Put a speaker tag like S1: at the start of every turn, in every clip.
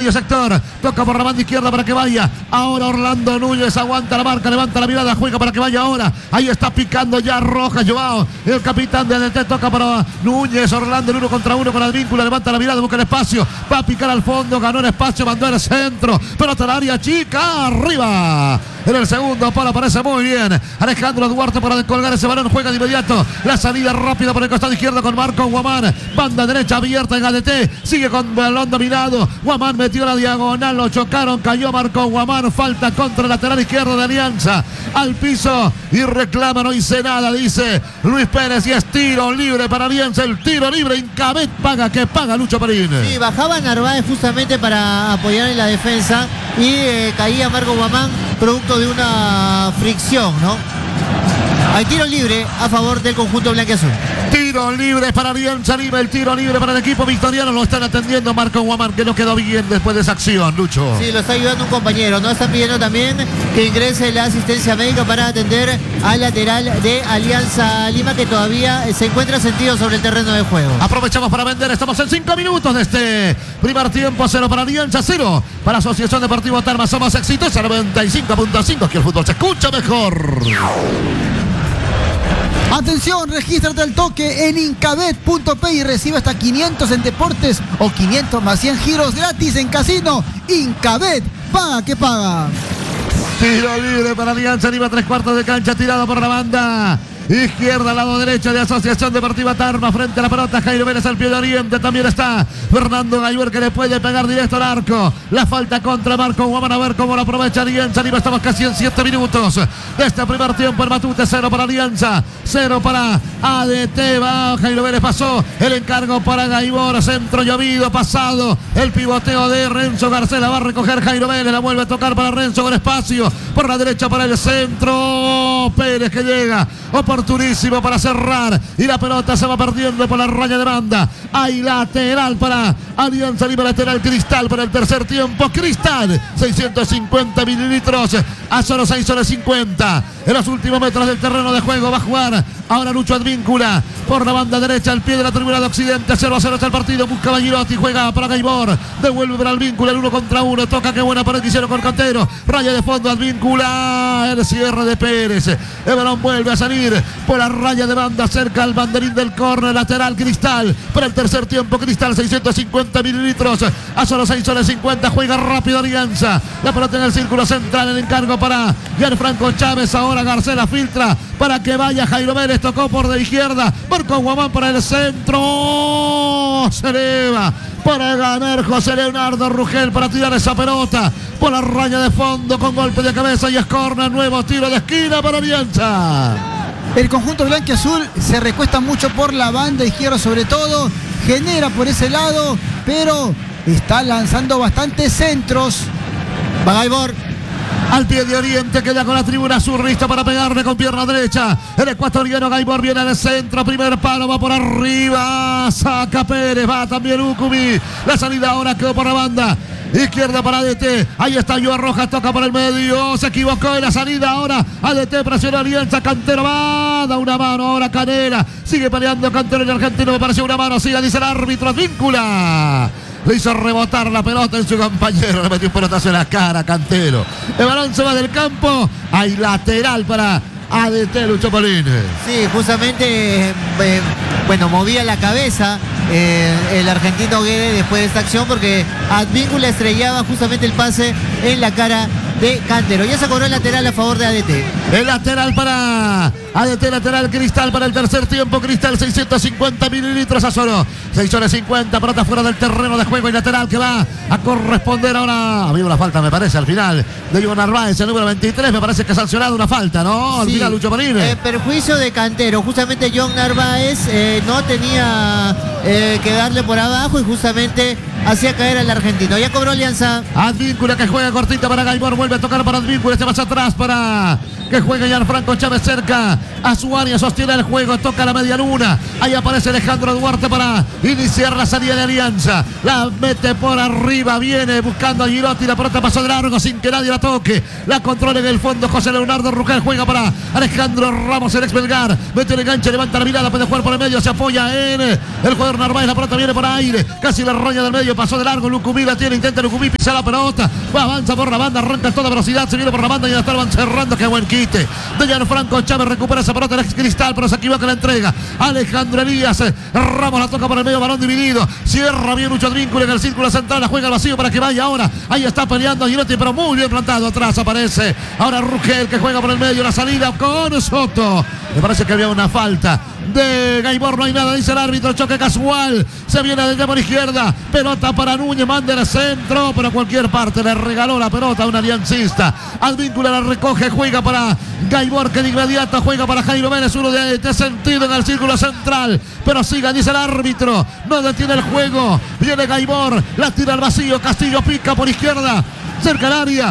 S1: medio sector. Toca por la banda izquierda para que vaya. Ahora Orlando Núñez aguanta la marca, levanta la mirada, juega para que vaya ahora. Ahí está picando ya Rojas Joao. El capitán de ADT toca para Núñez. Orlando en 1 contra 1 con Advíncula. Levanta la mirada, busca el espacio. Va a picar al fondo, ganó el espacio, mandó el centro. Pelota al área chica, arriba. En el segundo palo aparece muy bien Alejandro Duarte para descolgar ese balón. Juega de inmediato. La salida rápida por el costado izquierdo con Marco Guamán. Banda derecha abierta en ADT. Sigue con balón dominado. Guamán metió la diagonal. Lo chocaron. Cayó Marco Guamán. Falta contra el lateral izquierdo de Alianza. Al piso y reclama. No hice nada, dice Luis Pérez. Y es tiro libre para Alianza. El tiro libre. Incabet paga, que paga Lucho Perín.
S2: Sí, bajaba Narváez justamente para apoyar en la defensa. Y caía Marco Guamán, producto de una fricción, ¿no? Hay tiro libre a favor del conjunto blanquiazul.
S1: Tiro libre para Alianza Lima, el tiro libre para el equipo victoriano. Lo están atendiendo Marco Guamán, que no quedó bien después de esa acción, Lucho.
S2: Sí, lo está ayudando un compañero. No están pidiendo también que ingrese la asistencia médica para atender al lateral de Alianza Lima, que todavía se encuentra sentido sobre el terreno de juego.
S1: Aprovechamos para vender. Estamos en 5 minutos de este primer tiempo. 0 para Alianza, 0 para Asociación Deportiva Tarma. Somos exitosa 95.5. Que el fútbol se escucha mejor.
S3: Atención, regístrate al toque en Incabet.p y recibe hasta 500 en deportes o 500 más 100 giros gratis en casino. Incabet, paga que paga.
S1: Tiro libre para Alianza Lima, 3/4 de cancha, tirado por la banda izquierda, lado derecho de Asociación Deportiva Tarma. Frente a la pelota, Jairo Vélez al pie de Oriente. También está Fernando Gayuer, que le puede pegar directo al arco. La falta contra Marco Guamán. A ver cómo lo aprovecha Alianza Lima. Estamos casi en 7 minutos de este primer tiempo en Matute. 0 para Alianza, 0 para ADT. Va Jairo Vélez, pasó el encargo para Gaibor. Centro llovido, pasado el pivoteo de Renzo Garcela. Va a recoger Jairo Vélez, la vuelve a tocar para Renzo con espacio. Por la derecha para el centro. Pérez que llega. Oportunísimo para cerrar. Y la pelota se va perdiendo por la raya de banda. Hay lateral para Alianza Lima. Lateral Cristal para el tercer tiempo. Cristal, 650 mililitros a solo 6 soles 50. En los últimos metros del terreno de juego va a jugar ahora Lucho Advíncula por la banda derecha al pie de la tribuna de Occidente. 0-0 está el partido. Busca Girotti, juega para Gaibor. Devuelve para Advíncula el 1 contra 1. Toca, qué buena para el quisieron con Cantero. Raya de fondo Advíncula. El cierre de Pérez. El balón vuelve a salir por la raya de banda cerca al banderín del córner. Lateral Cristal para el tercer tiempo. Cristal, 650 mililitros a solo 6 soles 50. Juega rápido Alianza. La pelota en el círculo central. El encargo para Gianfranco Chávez. Ahora Garcela filtra para que vaya Jairo Vélez. Tocó por de izquierda. Marco Guamán para el centro. Se eleva para ganar José Leonardo Rugel para tirar esa pelota por la raya de fondo con golpe de cabeza y es córner. Nuevo tiro de esquina para Alianza.
S3: El conjunto blanquiazul se recuesta mucho por la banda izquierda, sobre todo genera por ese lado, pero está lanzando bastantes centros.
S2: Va Gaibor.
S1: Al pie de Oriente, queda con la tribuna surrista para pegarle con pierna derecha. El ecuatoriano Gaibor viene al centro. Primer palo, va por arriba. Saca Pérez, va también Ucumi. La salida ahora quedó por la banda izquierda para ADT. Ahí está Joao Rojas, toca por el medio. Se equivocó en la salida ahora. ADT presionó Alianza. Cantero va, da una mano ahora Canela. Sigue peleando Cantero, el argentino. Me pareció una mano. Siga, dice el árbitro. Advíncula. Le hizo rebotar la pelota en su compañero. Le metió un pelotazo en la cara Cantero. El balón se va del campo. Hay lateral para ADT, Lucho Polín.
S2: Sí, justamente, bueno, movía la cabeza el argentino Guede después de esta acción, porque Advíncula estrellaba justamente el pase en la cara de Cantero. Ya se cobró el lateral a favor de ADT.
S1: El lateral para ADT, lateral Cristal para el tercer tiempo. Cristal, 650 mililitros a solo 6 soles 50. Pelota fuera del terreno de juego y lateral que va a corresponder ahora. Había una falta, me parece, al final de Iván Narváez, el número 23. Me parece que ha sancionado una falta, ¿no? Al final, Lucho Polín.
S2: Perjuicio de Cantero. Justamente John Narváez no tenía que darle por abajo y justamente hacía caer al argentino. Ya cobró Alianza.
S1: Advíncula que juega cortita para Gaibor. Vuelve a tocar para Advíncula. Este más atrás para que juegue Gianfranco Chávez cerca a su área, sostiene el juego, toca la media luna. Ahí aparece Alejandro Duarte para iniciar la salida de Alianza. La mete por arriba, viene buscando a Girotti. La pelota pasó de largo sin que nadie la toque. La controla en el fondo José Leonardo Rugel. Juega para Alejandro Ramos, el ex Belgar. Mete el enganche, levanta la mirada, puede jugar por el medio. Se apoya en el jugador Narváez. La pelota viene por aire, casi la roña del medio. Pasó de largo. Lucumí la tiene, intenta Lucumí, pisa la pelota. Avanza por la banda, arranca a toda velocidad. Se viene por la banda y ya estaban cerrando. Qué buen quite de Gianfranco Chávez. Recupera esa pelota el ex Cristal, pero se equivoca la entrega. Alejandro Elías. Ramos la toca por el medio, balón dividido. Cierra bien Lucho Advíncula en el círculo central. La juega al vacío para que vaya ahora. Ahí está peleando Girotti, pero muy bien plantado. Atrás aparece ahora Rugel, que juega por el medio. La salida con Soto. Me parece que había una falta de Gaibor, no hay nada, dice el árbitro. Choque casual, se viene desde por izquierda. Pelota para Núñez, manda el centro, pero a cualquier parte le regaló la pelota a un aliancista. Advíncula la recoge, juega para Gaibor, que de inmediato juega para Jairo Vélez, uno de sentido en el círculo central. Pero siga, dice el árbitro, no detiene el juego. Viene Gaibor, la tira al vacío. Castillo pica por izquierda, cerca del área.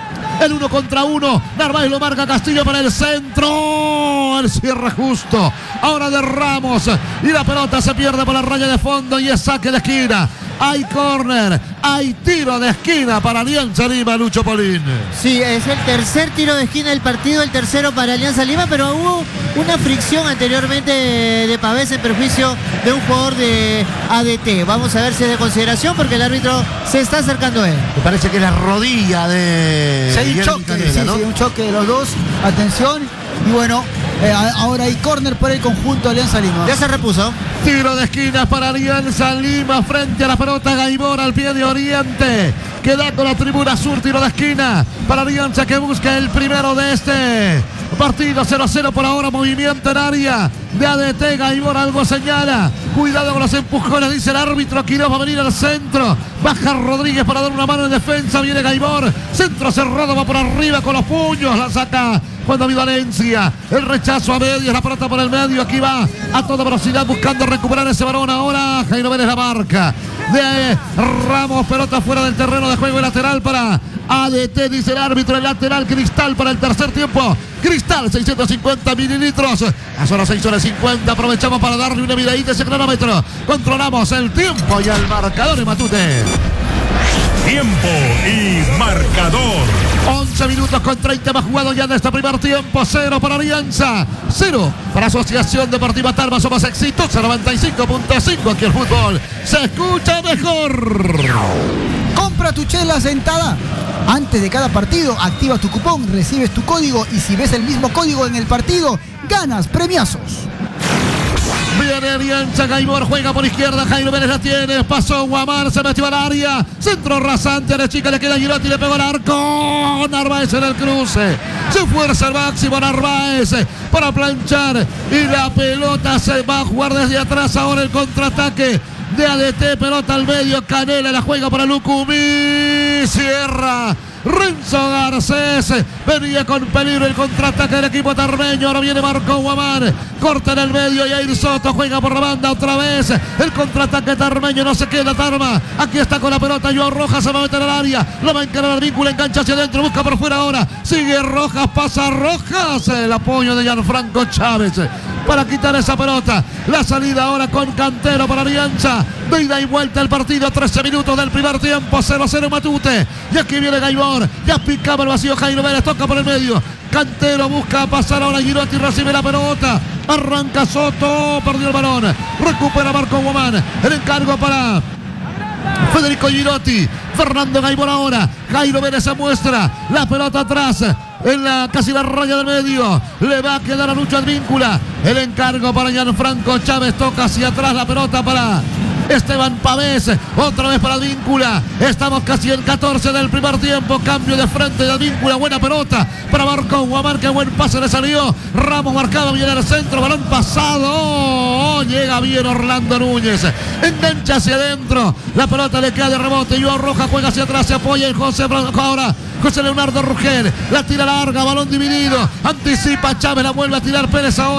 S1: El 1 contra 1. Narváez lo marca, Castillo para el centro. El cierre justo. Ahora de Ramos. Y la pelota se pierde por la raya de fondo y es saque de esquina. Hay córner, hay tiro de esquina para Alianza Lima, Lucho Polín.
S2: Sí, es el tercer tiro de esquina del partido, el tercero para Alianza Lima, pero hubo una fricción anteriormente de Pavés en perjuicio de un jugador de ADT. Vamos a ver si es de consideración porque el árbitro se está acercando a él.
S1: Me parece que es la rodilla de...
S3: Sí, hay un choque,
S1: Canela, ¿no?
S3: sí, un choque de los dos. Atención. Y bueno, ahora hay córner por el conjunto de Alianza Lima.
S2: Ya se repuso.
S1: Tiro de esquina para Alianza Lima frente a la pelota. Gaibor al pie de Oriente. Queda con la tribuna sur. Tiro de esquina para Alianza, que busca el primero de este partido. 0-0 por ahora. Movimiento en área de ADT. Gaibor algo señala. Cuidado con los empujones, dice el árbitro. Quiroz va a venir al centro. Baja Rodríguez para dar una mano en defensa. Viene Gaibor. Centro cerrado, va por arriba con los puños. La saca Juan David Valencia. El rechazo a medios. La pelota por el medio. Aquí va a toda velocidad buscando recuperar ese balón. Ahora Jairo Vélez la marca de Ramos. Pelota fuera del terreno de juego lateral para ADT, dice el árbitro. El lateral Cristal para el tercer tiempo. Cristal, 650 mililitros. A solo 6:50. Aprovechamos para darle una miradita a ese cronómetro. Controlamos el tiempo y el marcador en Matute.
S4: Tiempo y marcador.
S1: 11 minutos con 30 más jugados ya en este primer tiempo. 0 para Alianza, 0 para Asociación Deportiva Tarma. Somos exitosa 95.5. Aquí el fútbol se escucha mejor.
S3: Compra tu chela sentada. Antes de cada partido, activa tu cupón, recibes tu código y si ves el mismo código en el partido, ganas premiazos.
S1: Viene Alianza, Gaibor juega por izquierda, Jairo Vélez la tiene, pasó Guamar, se metió al área, centro rasante a la chica, le queda Girotti, le pegó al arco, Narváez en el cruce, se fuerza al máximo Narváez para planchar y la pelota se va a jugar desde atrás, ahora el contraataque de ADT, pelota al medio, Canela la juega para Lucumí, cierra Renzo Garcés, venía con peligro el contraataque del equipo tarmeño. Ahora viene Marco Guamán, corta en el medio y Air Soto juega por la banda otra vez. El contraataque tarmeño, no se queda Tarma. Aquí está con la pelota Joao Rojas, se va a meter al área, lo va a encarar al vínculo, engancha hacia adentro, busca por fuera ahora. Sigue Rojas, pasa Rojas. El apoyo de Gianfranco Chávez para quitar esa pelota. La salida ahora con Cantero para Alianza. De ida y vuelta el partido, 13 minutos del primer tiempo, 0-0 Matute. Y aquí viene Gaibor, ya picaba el vacío Jairo Vélez, toca por el medio. Cantero busca pasar ahora Girotti, recibe la pelota. Arranca Soto, perdió el balón. Recupera Marco Guamán. El encargo para Federico Girotti. Fernando Gaibor ahora. Jairo Vélez se muestra. La pelota atrás. En casi la raya del medio. Le va a quedar a Lucho Advíncula. El encargo para Gianfranco Chávez. Toca hacia atrás la pelota para Esteban Pavés, otra vez para Advíncula. Estamos casi en 14 del primer tiempo. Cambio de frente de Advíncula. Buena pelota para Marco Guamán. Qué buen pase le salió. Ramos marcaba bien al centro. Balón pasado. Llega bien Orlando Núñez. Engancha hacia adentro. La pelota le queda de rebote. Joao Rojas juega hacia atrás. Se apoya el José ahora. José Leonardo Rugel. La tira larga. Balón dividido. Anticipa Chávez. La vuelve a tirar Pérez ahora.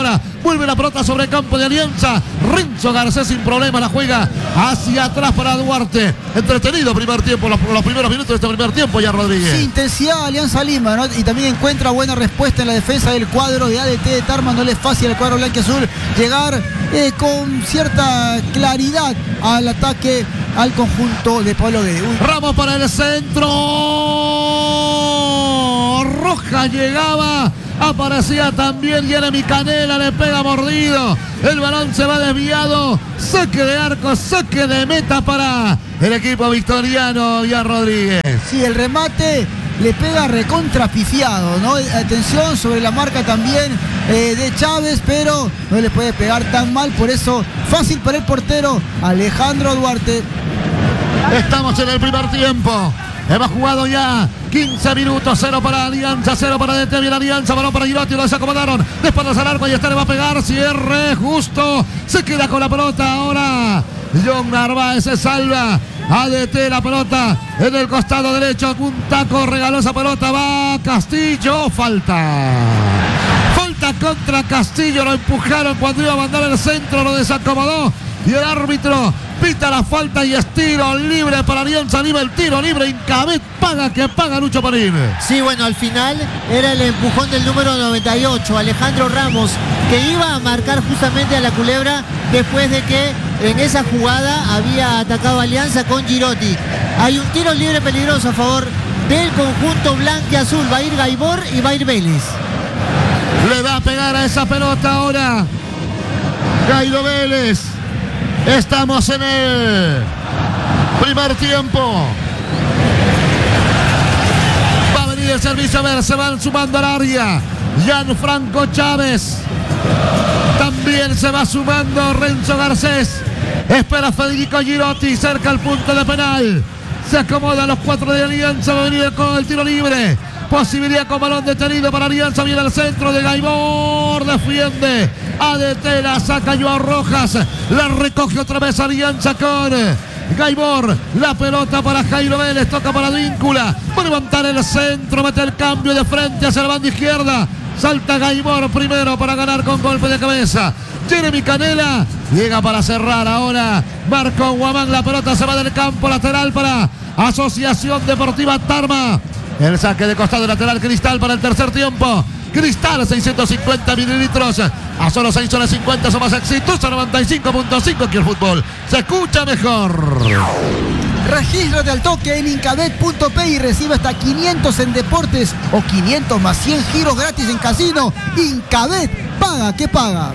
S1: Vuelve la pelota sobre el campo de Alianza. Renzo Garcés sin problema la juega hacia atrás para Duarte. Entretenido primer tiempo, los primeros minutos de este primer tiempo ya, Rodríguez.
S3: Sí, intensidad Alianza Lima, ¿no? Y también encuentra buena respuesta en la defensa del cuadro de ADT de Tarma. No le es fácil al cuadro blanquiazul llegar con cierta claridad al ataque al conjunto de Pablo Guede.
S1: Ramos para el centro. Roja llegaba. Aparecía también Jeremy Canela, le pega mordido. El balón se va desviado. Saque de arco, saque de meta para el equipo victoriano, ya Rodríguez.
S3: Sí, el remate le pega recontrapifiado, ¿no? Atención sobre la marca también de Chávez, pero no le puede pegar tan mal. Por eso, fácil para el portero Alejandro Duarte.
S1: Estamos en el primer tiempo. Hemos jugado ya 15 minutos, 0 para Alianza, 0 para DT, bien Alianza, balón para Girotti, lo desacomodaron, de espaldas al arco y le va a pegar, cierre justo, se queda con la pelota ahora, John Narváez se salva, ADT la pelota en el costado derecho, un taco regaló esa pelota, va Castillo, falta contra Castillo, lo empujaron cuando iba a mandar el centro, lo desacomodó y el árbitro pita la falta y es tiro libre para Alianza Lima, el tiro libre Incabet paga que paga Lucho Marín.
S2: Sí, bueno, al final era el empujón del número 98, Alejandro Ramos, que iba a marcar justamente a la Culebra después de que en esa jugada había atacado Alianza con Girotti. Hay un tiro libre peligroso a favor del conjunto blanquiazul, va a ir Gaibor y va a ir Vélez.
S1: Le va a pegar a esa pelota ahora Jairo Vélez. Estamos en el primer tiempo. Va a venir el servicio, a ver, se van sumando al área. Gianfranco Chávez. También se va sumando Renzo Garcés. Espera Federico Girotti cerca al punto de penal. Se acomodan los 4 de Alianza. Va a venir con el tiro libre. Posibilidad con balón detenido para Alianza. Viene al centro de Gaibor. Defiende. ADT la saca Joao Rojas. La recoge otra vez Alianza con Gaibor. La pelota para Jairo Vélez. Toca para Víncula. Va a levantar el centro. Mete el cambio de frente hacia la banda izquierda. Salta Gaibor primero para ganar con golpe de cabeza. Jeremy Canela llega para cerrar ahora. Marco Guamán. La pelota se va del campo lateral para Asociación Deportiva Tarma. El saque de costado lateral Cristal para el tercer tiempo. Cristal 650 mililitros. A solo 6 horas 50 son más exitosos. 95.5 que el fútbol se escucha mejor.
S3: Regístrate al toque en Incabet.p y recibe hasta 500 en deportes o 500 más 100 giros gratis en casino. Incabet, paga que paga.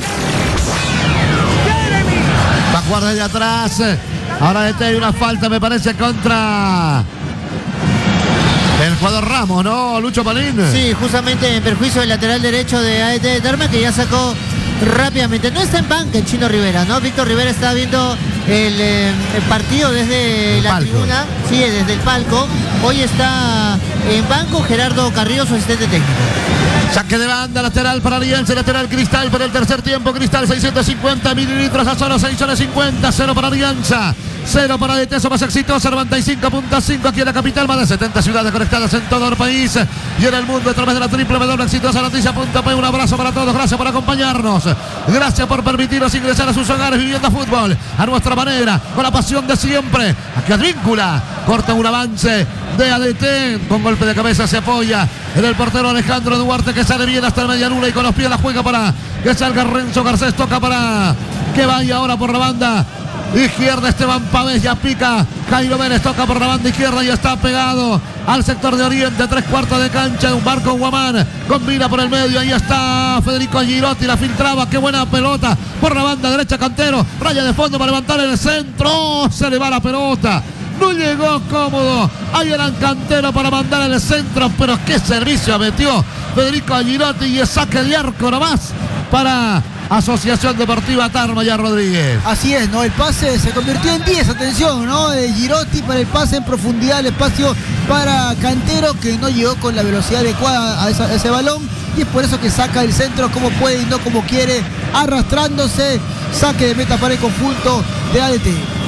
S1: Va a jugar desde atrás. Ahora hay una falta, me parece, contra el jugador Ramos, ¿no, Lucho Palín?
S2: Sí, justamente en perjuicio del lateral derecho de ADT de Tarma, que ya sacó rápidamente. No está en banca el Chino Rivera, ¿no? Víctor Rivera está viendo el partido desde la tribuna, sí, desde el palco. Hoy está en banco Gerardo Carrillo, su asistente técnico.
S1: Saque de banda lateral para Alianza, lateral Cristal para el tercer tiempo. Cristal 650 mililitros a solo 6 horas 50. 0 para Alianza, 0 para DT, más exitoso, 95.5 aquí en la capital. Más de 70 ciudades conectadas en todo el país y en el mundo a través de la www.exitosanoticia.p. Un abrazo para todos, gracias por acompañarnos. Gracias por permitirnos ingresar a sus hogares viviendo fútbol a nuestra manera, con la pasión de siempre. Aquí Advíncula corta un avance de ADT, con golpe de cabeza se apoya en el portero Alejandro Duarte, que sale bien hasta el media luna y con los pies la juega para que salga Renzo Garcés. Toca para que vaya ahora por la banda izquierda Esteban Pávez, ya pica Jairo Vélez, toca por la banda izquierda y está pegado al sector de Oriente, 3/4 de cancha. Un Marco Guamán combina por el medio, ahí está Federico Girotti, la filtraba, qué buena pelota por la banda derecha. Cantero, raya de fondo para levantar el centro, se le va la pelota, no llegó cómodo, ahí era el Cantero para mandar el centro, pero qué servicio metió Federico Girotti y el saque de arco nomás para Asociación Deportiva Tarma, ya Rodríguez.
S3: Así es, ¿no? El pase se convirtió en 10, atención, ¿no? De Girotti para el pase en profundidad, el espacio para Cantero, que no llegó con la velocidad adecuada a ese balón, y es por eso que saca el centro como puede y no como quiere, arrastrándose. Saque de meta para el conjunto de ADT.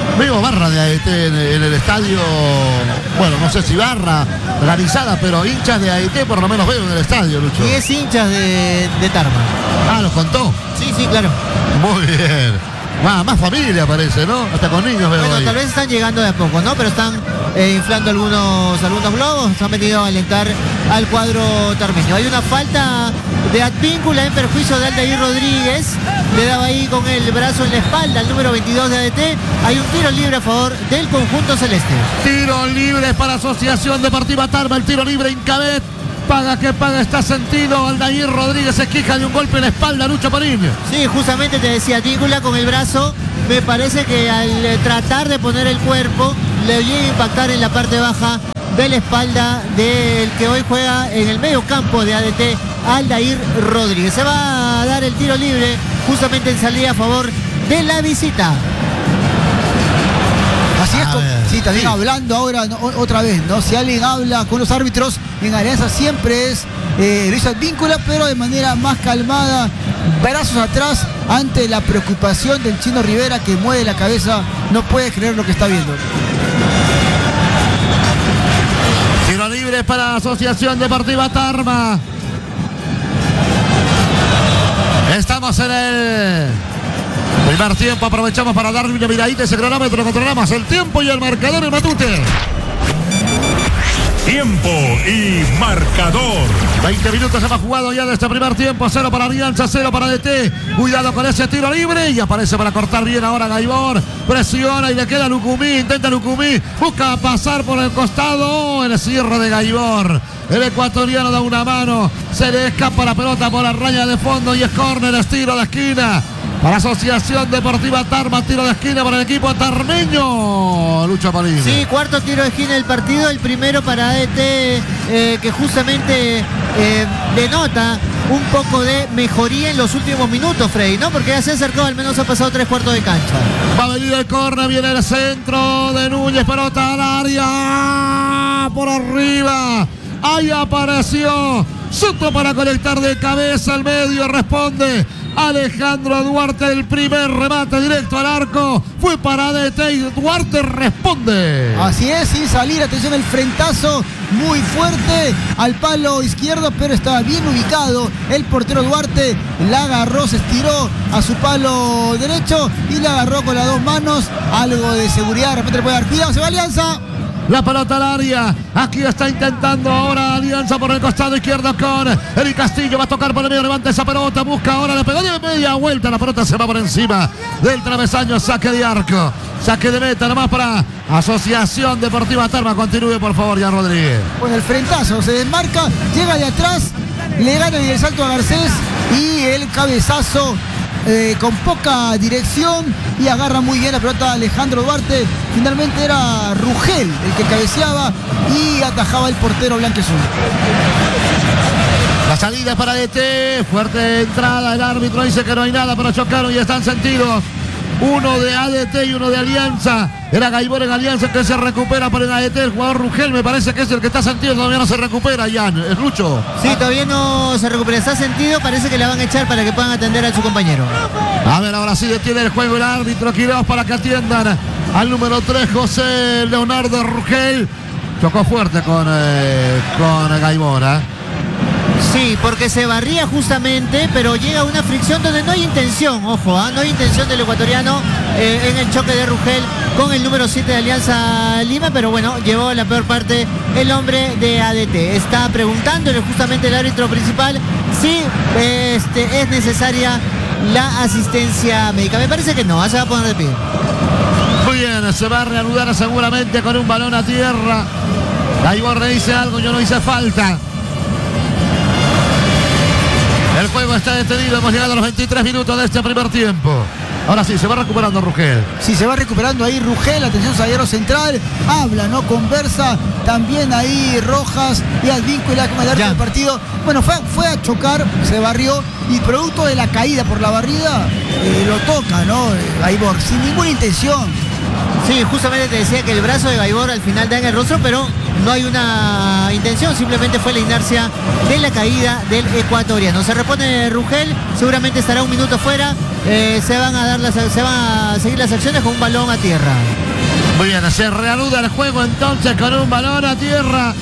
S1: Veo barra de AET en el estadio. Bueno, no sé si barra organizada, pero hinchas de AET por lo menos veo en el estadio, Lucho.
S2: 10 hinchas de Tarma.
S1: Ah, ¿los contó?
S2: Sí, claro.
S1: Muy bien. Más familia parece, ¿no? Hasta con niños veo
S2: Bueno,
S1: ahí.
S2: tal vez están llegando de a poco, ¿no? Pero están inflando algunos globos. Se han venido a alentar al cuadro tarmeño. Hay una falta de Advíncula en perjuicio de Aldair Rodríguez. Le daba ahí con el brazo en la espalda al número 22 de ADT. Hay un tiro libre a favor del conjunto celeste.
S1: Tiro libre para Asociación Deportiva Tarma. El tiro libre Incabet. Paga que paga, está sentido. Aldair Rodríguez se queja de un golpe en la espalda, Lucho Marín.
S2: Sí, justamente te decía, Advíncula con el brazo. Me parece que al tratar de poner el cuerpo le llega a impactar en la parte baja de la espalda del que hoy juega en el medio campo de ADT, Aldair Rodríguez. Se va a dar el tiro libre justamente en salida a favor de la visita.
S3: Así es, sí, también
S1: Sí.
S3: hablando ahora, ¿no? Otra vez, ¿no? Si alguien habla con los árbitros en Alianza siempre es Luis Advíncula, pero de manera más calmada, brazos atrás ante la preocupación del Chino Rivera, que mueve la cabeza, no puede creer lo que está viendo.
S1: Tiro libre para Asociación Deportiva Tarma. Estamos en el primer tiempo. Aprovechamos para darle una miradita a ese cronómetro. Controlamos el tiempo y el marcador en Matute.
S4: Tiempo y marcador.
S1: 20 minutos hemos jugado ya de este primer tiempo. 0 para Alianza, 0 para DT. Cuidado con ese tiro libre. Y aparece para cortar bien ahora Gaibor. Presiona y le queda Lucumí. Intenta Lucumí. Busca pasar por el costado. El cierre de Gaibor. El ecuatoriano da una mano. Se le escapa la pelota por la raya de fondo. Y es córner, es tiro de esquina. Para Asociación Deportiva Tarma, tiro de esquina para el equipo tarmeño. Lucha Palín.
S2: Sí, cuarto tiro de esquina del partido, el primero para ADT, que justamente denota un poco de mejoría en los últimos minutos, Freddy, ¿no? Porque ya se acercó, al menos ha pasado 3/4 de cancha.
S1: Va a venir el córner, viene el centro de Núñez, pelota al área, por arriba. Ahí apareció Soto para conectar de cabeza al medio, responde Alejandro Duarte, el primer remate directo al arco fue para ADT y Duarte responde.
S3: Así es, sin salir, atención, el frentazo muy fuerte al palo izquierdo, pero estaba bien ubicado el portero Duarte, la agarró, se estiró a su palo derecho y la agarró con las dos manos, algo de seguridad, de repente le puede dar cuidado, se va Alianza.
S1: La pelota al área. Aquí está intentando ahora Alianza por el costado izquierdo con Eric Castillo. Va a tocar por el medio. Levanta esa pelota. Busca ahora. Le pegó de media vuelta. La pelota se va por encima del travesaño. Saque de arco. Saque de meta nomás para Asociación Deportiva Tarma. Continúe por favor, Jan Rodríguez.
S3: Pues el frentazo se desmarca. Llega de atrás. Le gana en el salto a Garcés. Y el cabezazo. Con poca dirección y agarra muy bien la pelota Alejandro Duarte. Finalmente era Rugel el que cabeceaba y atajaba el portero blanqueazul.
S1: La salida para DT, fuerte entrada, el árbitro dice que no hay nada, pero chocaron y están sentidos. Uno de ADT y uno de Alianza. Era Gaibor en Alianza que se recupera por el ADT. El jugador Rugel me parece que es el que está sentido. Todavía no se recupera, Jan. ¿Es Lucho?
S2: Sí, todavía no se recupera. Está sentido. Parece que la van a echar para que puedan atender a su compañero.
S1: A ver, ahora sí detiene el juego el árbitro. Quiroz para que atiendan al número 3, José Leonardo Rugel. Chocó fuerte con Gaibor, ¿eh?
S2: Sí, porque se barría justamente, pero llega una fricción donde no hay intención, ojo, no hay intención del ecuatoriano en el choque de Rugel con el número 7 de Alianza Lima, pero bueno, llevó la peor parte el hombre de ADT. Está preguntándole justamente el árbitro principal si es necesaria la asistencia médica. Me parece que no, se va a poner de pie.
S1: Muy bien, se va a reanudar seguramente con un balón a tierra. Gaibor le dice algo, yo no hice falta. El juego está detenido, hemos llegado a los 23 minutos de este primer tiempo. Ahora sí, se va recuperando Rugel.
S3: Sí, se va recuperando ahí Rugel, atención, zaguero central, habla, ¿no? Conversa, también ahí Rojas y Advíncula con el árbitro del partido. Bueno, fue a chocar, se barrió y producto de la caída por la barrida, lo toca, ¿no? Gaibor, sin ninguna intención.
S2: Sí, justamente te decía que el brazo de Gaibor al final da en el rostro, pero no hay una intención, simplemente fue la inercia de la caída del ecuatoriano. Se repone Rugel, seguramente estará un minuto fuera, se van a seguir las acciones con un balón a tierra.
S1: Muy bien, se reanuda el juego entonces con un balón a tierra.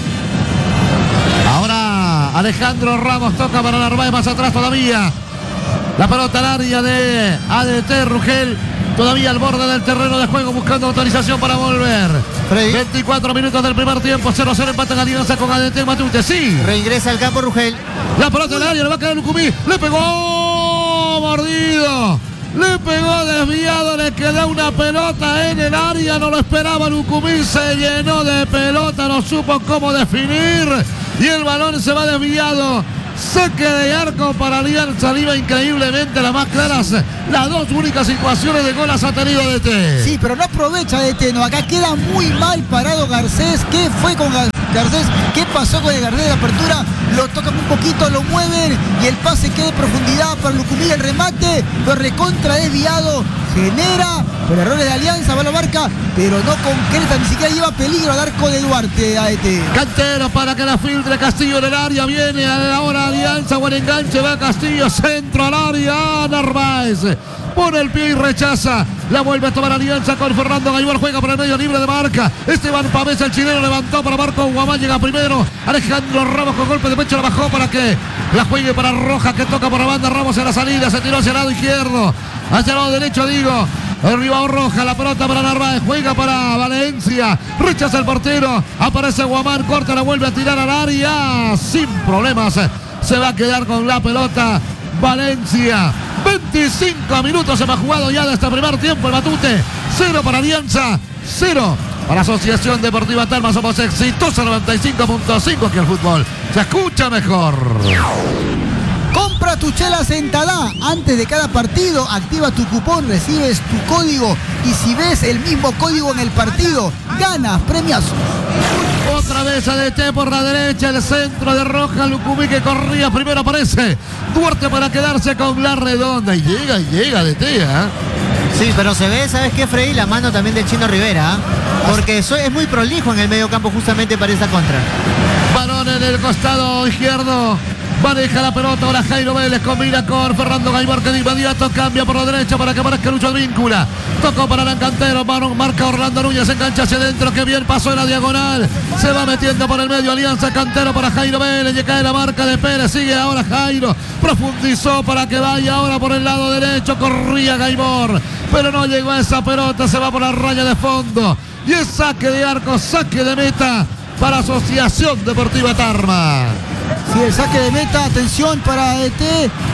S1: Ahora Alejandro Ramos toca para Narváez, más atrás todavía. La pelota al área de ADT Rugel. Todavía al borde del terreno de juego buscando autorización para volver.
S2: Freddy.
S1: 24 minutos del primer tiempo, 0-0 empate en Alianza con ADT Matute. Sí.
S2: Reingresa al campo Rugel.
S1: La pelota al área, le va a caer Lucumí. Le pegó, mordido. Le pegó desviado, le quedó una pelota en el área. No lo esperaba Lucumí, se llenó de pelota, no supo cómo definir. Y el balón se va desviado. Saque de arco para Alianza Lima, increíblemente las más claras. Las dos únicas situaciones de gol las ha tenido DT.
S3: Sí, pero no aprovecha DT, no. Acá queda muy mal parado Garcés. ¿Qué fue con Garcés? ¿Qué pasó con el Garcés de apertura? Lo tocan un poquito, lo mueven y el pase queda de profundidad para Lucumí. El remate, lo recontra desviado. Genera por errores de Alianza, va a la marca, pero no concreta, ni siquiera lleva peligro al arco de Duarte, AET.
S1: Cantero para que la filtre Castillo en el área, viene ahora Alianza, buen enganche, va Castillo, centro al área, Narváez pone el pie y rechaza, la vuelve a tomar Alianza con Fernando Gaibor, juega por el medio libre de marca, Esteban Pavés, el chileno, levantó para Marco Guamán, llega primero, Alejandro Ramos con golpe de pecho, la bajó para que la juegue para Rojas, que toca por la banda, Ramos en la salida, se tiró hacia el lado izquierdo, hacia el lado derecho digo, arriba Roja, la pelota para Narváez, juega para Valencia, rechaza el portero, aparece Guamán, corta, la vuelve a tirar al área, sin problemas, se va a quedar con la pelota Valencia. 25 minutos se me ha jugado ya de este primer tiempo el Matute, 0 para Alianza, 0 para Asociación Deportiva Tarma. Somos exitosos 95.5, que el fútbol se escucha mejor.
S3: Compra tus chelas en Tadá. Antes de cada partido, activa tu cupón, recibes tu código y si ves el mismo código en el partido, ganas premiazo.
S1: Otra vez ADT por la derecha, el centro de Roja, Lucumí que corría, primero aparece Duarte para quedarse con la redonda y llega ADT, ¿eh?
S2: Sí, pero se ve, ¿sabes qué, Freddy? La mano también del Chino Rivera, porque es muy prolijo en el medio campo justamente para esa contra.
S1: Balón en el costado izquierdo. Maneja la pelota, ahora Jairo Vélez combina con Fernando Gaibor, que de inmediato cambia por la derecha para que aparezca Lucho Advíncula. Tocó para el Cantero, marca Orlando Núñez, engancha hacia adentro, que bien pasó en la diagonal. Se va metiendo por el medio Alianza, Cantero para Jairo Vélez, le cae la marca de Pérez, sigue ahora Jairo, profundizó para que vaya ahora por el lado derecho, corría Gaibor, pero no llegó a esa pelota, se va por la raya de fondo. Y es saque de arco, saque de meta para Asociación Deportiva Tarma.
S3: Sí, el saque de meta, atención para ET.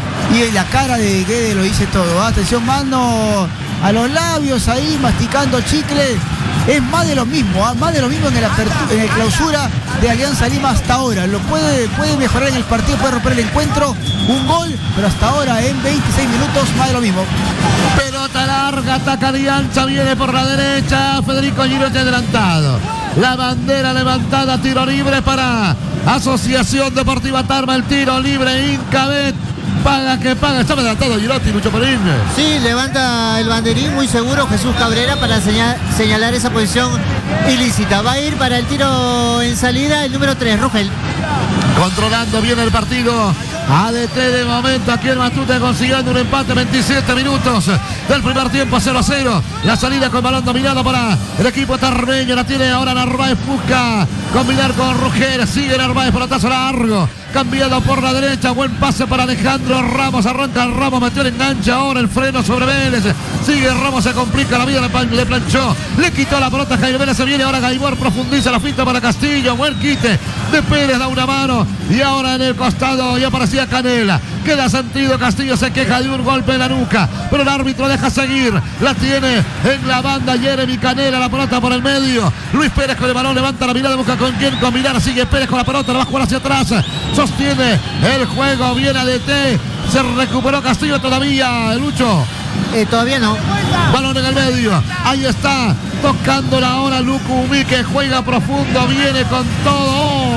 S3: Y la cara de Guede lo dice todo. Atención, mano a los labios ahí, masticando chicle. Es más de lo mismo, más de lo mismo en el clausura de Alianza Lima hasta ahora. Lo puede mejorar en el partido, puede romper el encuentro, un gol, pero hasta ahora en 26 minutos más de lo mismo.
S1: Pelota larga, ataca Alianza, viene por la derecha, Federico Girotti adelantado. La bandera levantada, tiro libre para Asociación Deportiva Tarma, el tiro libre, Incabet. Paga que paga, está adelantado Girotti, Lucho Perín.
S2: Sí, levanta el banderín muy seguro Jesús Cabrera para señalar esa posición ilícita. Va a ir para el tiro en salida el número 3, Rugel.
S1: Controlando bien el partido. ADT de momento aquí en Matute consiguiendo un empate, 27 minutos del primer tiempo, 0-0. La salida con balón dominado para el equipo tarmeño, la tiene ahora Narváez, busca combinar con Rugel, sigue Narváez, pelotazo largo, cambiado por la derecha, buen pase para Alejandro Ramos, arranca Ramos, metió el enganche, ahora el freno sobre Vélez, sigue Ramos, se complica la vida, le planchó, le quitó la pelota, Jairo Vélez, se viene ahora Gaibor, profundiza la finta para Castillo, buen quite de Pérez, da una mano, y ahora en el costado ya aparecía Canela, queda sentido, Castillo se queja de un golpe en la nuca, pero el árbitro deja seguir, la tiene en la banda Jeremy Canela, la pelota por el medio, Luis Pérez con el balón, levanta la mirada, busca con quién combinar, sigue Pérez con la pelota, la va a jugar hacia atrás, sostiene el juego, viene ADT, se recuperó Castillo todavía, Lucho.
S2: Todavía no.
S1: Balón en el medio, ahí está, tocándola ahora Lucumí, que juega profundo, viene con todo.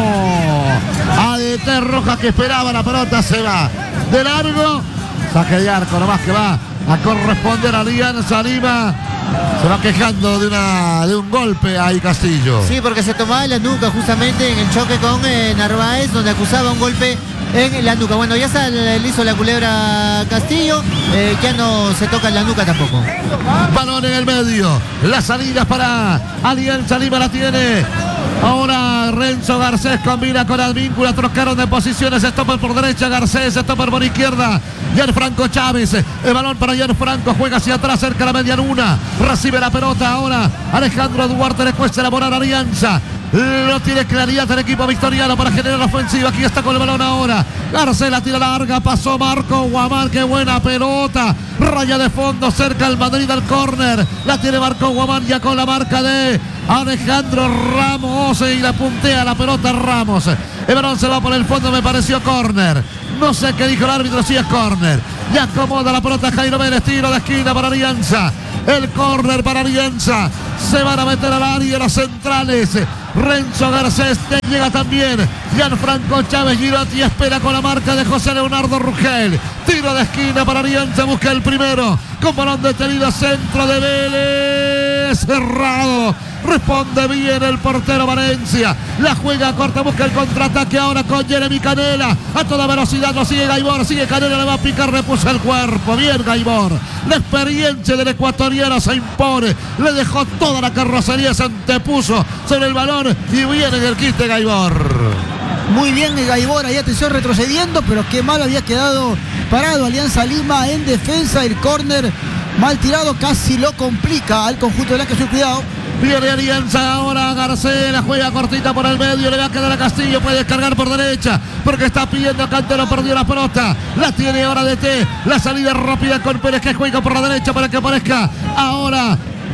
S1: ADT Rojas, que esperaba la pelota, se va de largo, saque de arco nomás que va a corresponder a Alianza Lima. Se va quejando de un golpe ahí Castillo.
S2: Sí, porque se tomaba la nuca justamente en el choque con Narváez, donde acusaba un golpe en la nuca. Bueno, ya le hizo la culebra Castillo, ya no se toca en la nuca tampoco.
S1: Balón en el medio, las salidas para Alianza Lima la tiene. Ahora Renzo Garcés combina con Advíncula, trocaron de posiciones, stopper por derecha, Garcés, stopper por izquierda, Gianfranco Chávez, el balón para Gianfranco, juega hacia atrás, cerca de la media luna, recibe la pelota ahora, Alejandro Duarte le cuesta elaborar Alianza. No tiene claridad el equipo victoriano para generar ofensiva. Aquí está con el balón ahora. Garcés la tira larga. Pasó Marco Guamán. Qué buena pelota. Raya de fondo cerca al Madrid al córner. La tiene Marco Guamán ya con la marca de Alejandro Ramos. Y la puntea la pelota Ramos. El balón se va por el fondo. Me pareció córner. No sé qué dijo el árbitro. Si es córner. Ya acomoda la pelota Jairo Vélez. Tiro de esquina para Alianza. El córner para Alianza. Se van a meter al área los centrales. Renzo Garcés llega también. Gianfranco Chávez Girotti espera con la marca de José Leonardo Rugel. Tiro de esquina para Alianza. Busca el primero. Con balón detenido. Centro de Vélez. Cerrado. Responde bien el portero Valencia. La juega corta. Busca el contraataque ahora con Jeremy Canela. A toda velocidad lo sigue Gaibor. Sigue Canela. Le va a picar. Repuso el cuerpo. Bien Gaibor. La experiencia del ecuatoriano se impone. Le dejó toda la carrocería. Se antepuso sobre el balón. Y viene en el kit de Gaibor.
S3: Muy bien Gaibor, ahí atención retrocediendo, pero qué mal había quedado parado Alianza Lima en defensa. El córner mal tirado casi lo complica al conjunto de la que su cuidado.
S1: Viene Alianza ahora, Garcés, la juega cortita por el medio, le va a quedar a Castillo, puede descargar por derecha, porque está pidiendo Cantero, perdió la pelota, la tiene ahora DT, la salida rápida con Pérez que juega por la derecha para que aparezca ahora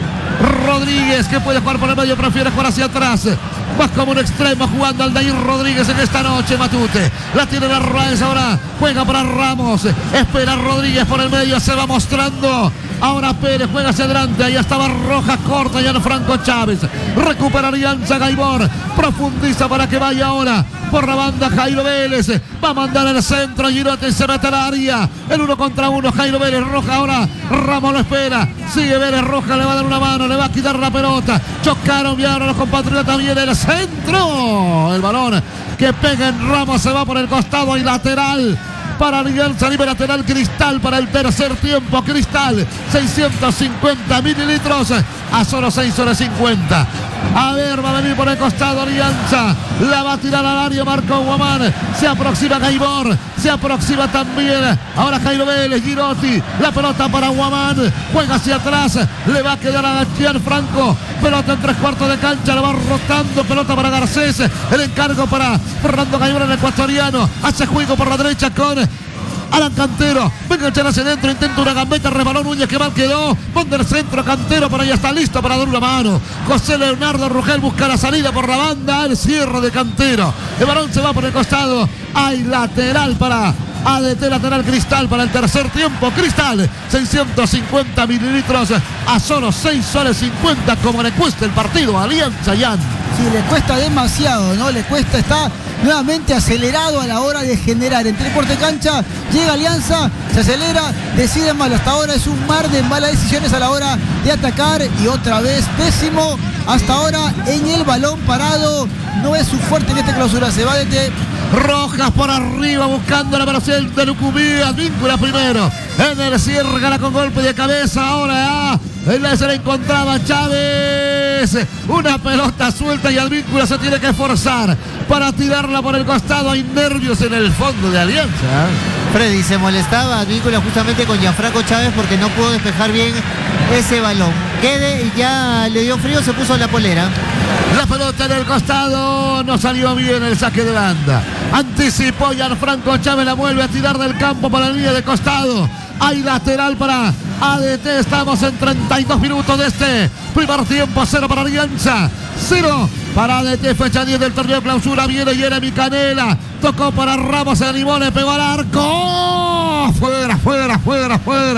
S1: Rodríguez, que puede jugar por el medio, prefiere jugar hacia atrás. Más como un extremo jugando Aldair Rodríguez en esta noche, Matute. La tiene Narváez ahora, juega para Ramos. Espera Rodríguez por el medio, se va mostrando. Ahora Pérez juega hacia adelante, ahí estaba Rojas, corta Gianfranco Chávez. Recupera Alianza Gaibor, profundiza para que vaya ahora por la banda Jairo Vélez. Va a mandar el centro, Girotti se mete al área. El 1 contra 1, Jairo Vélez, Rojas ahora. Ramos lo espera, sigue Vélez, Rojas le va a dar una mano, le va a quitar la pelota. Chocaron y ahora los compatriotas, viene el centro. El balón que pega en Ramos se va por el costado y lateral. Para Alianza Lima, lateral Cristal para el tercer tiempo. Cristal, 650 mililitros a solo 6,50 soles. A ver, va a venir por el costado Alianza. La va a tirar al área Marco Guamán. Se aproxima Gaibor. Se aproxima también ahora Jairo Vélez, Girotti. La pelota para Guamán. Juega hacia atrás. Le va a quedar a Gianfranco. Pelota en 3/4 de cancha. La va rotando. Pelota para Garcés. El encargo para Fernando Gaibor, el ecuatoriano. Hace juego por la derecha con Alan Cantero, venga a echar hacia adentro, intenta una gambeta, rebaló Núñez que mal quedó, pone el centro Cantero, para allá está listo para dar una mano. José Leonardo Rugel busca la salida por la banda, el cierre de Cantero. El balón se va por el costado, hay lateral para ADT, lateral Cristal para el tercer tiempo. Cristal, 650 mililitros a solo 6,50 soles, como le cuesta el partido a Alianza Yan.
S3: Sí, le cuesta demasiado, ¿no? Le cuesta, está nuevamente acelerado a la hora de generar. Entre el corte cancha, llega Alianza, se acelera, decide mal. Hasta ahora es un mar de malas decisiones a la hora de atacar y otra vez pésimo. Hasta ahora en el balón parado, no es su fuerte en esta clausura. Se va desde
S1: Rojas por arriba buscando la velocidad de Lucumí. Advíncula primero. En el cierre gana con golpe de cabeza. Ahora se la encontraba Chávez. Una pelota suelta y Advíncula se tiene que esforzar para tirarla por el costado. Hay nervios en el fondo de Alianza.
S2: Freddy, se molestaba Advíncula justamente con Gianfranco Chávez porque no pudo despejar bien ese balón. Quede y ya le dio frío, se puso la polera.
S1: La pelota en el costado, no salió bien el saque de banda. Anticipó Gianfranco Chávez, la vuelve a tirar del campo para la línea de costado. Hay lateral para ADT, estamos en 32 minutos de este primer tiempo. 0 para Alianza, 0 para ADT, fecha 10 del torneo de clausura. Viene Jeremy Canela, tocó para Ramos, se animó, le pegó al arco. Fuera.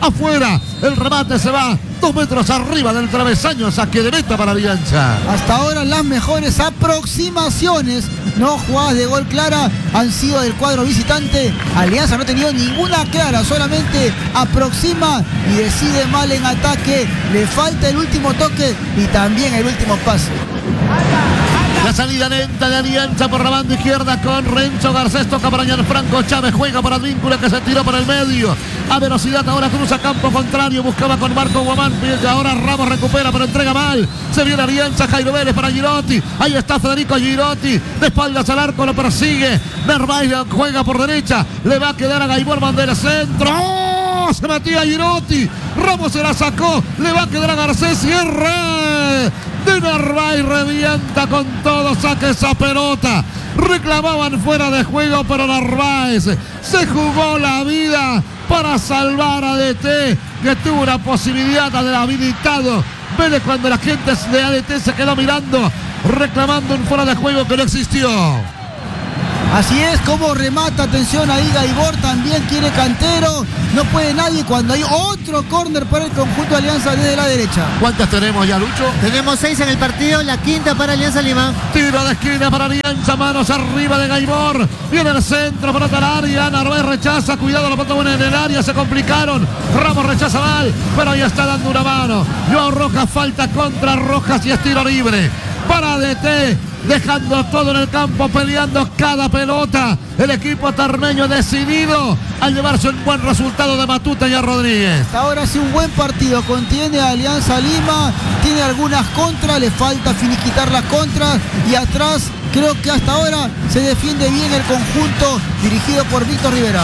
S1: afuera. El remate se va 2 metros arriba del travesaño. Saque de meta para Alianza.
S3: Hasta ahora las mejores aproximaciones, no jugadas de gol clara, han sido del cuadro visitante. Alianza no ha tenido ninguna clara, solamente aproxima y decide mal en ataque. Le falta el último toque y también el último pase.
S1: La salida lenta de Alianza por la banda izquierda con Renzo Garcés. Toca para Franco Chávez. Juega para Advíncula que se tiró por el medio. A velocidad ahora cruza campo contrario. Buscaba con Marco Guamán. Ahora Ramos recupera pero entrega mal. Se viene Alianza. Jairo Vélez para Girotti. Ahí está Federico Girotti. De espaldas al arco lo persigue. Narváez juega por derecha. Le va a quedar a Gaibor Bandera centro. ¡Oh! Se metía Girotti. Ramos se la sacó. Le va a quedar a Garcés. Cierre de Narváez, revienta con todo, saque esa pelota. Reclamaban fuera de juego, pero Narváez se jugó la vida para salvar a DT, que tuvo una posibilidad de habilitado. Vélez cuando la gente de ADT se quedó mirando, reclamando un fuera de juego que no existió.
S3: Así es, como remata, atención ahí Gaibor, también quiere Cantero, no puede nadie cuando hay otro córner para el conjunto de Alianza desde la derecha.
S1: ¿Cuántas tenemos ya, Lucho?
S2: Tenemos 6 en el partido, la quinta para Alianza Lima.
S1: Tiro de esquina para Alianza, manos arriba de Gaibor, viene el centro, pelota al área, Narváez rechaza, cuidado, la pelota buena en el área, se complicaron, Ramos rechaza mal, pero ya está dando una mano. Joao Rojas, falta contra Rojas y es tiro libre para DT. Dejando todo en el campo, peleando cada pelota. El equipo tarmeño decidido a llevarse un buen resultado de Matute y a Rodríguez.
S3: Hasta ahora sí un buen partido, contiene a Alianza Lima, tiene algunas contras, le falta finiquitar las contras y atrás creo que hasta ahora se defiende bien el conjunto dirigido por Víctor Rivera.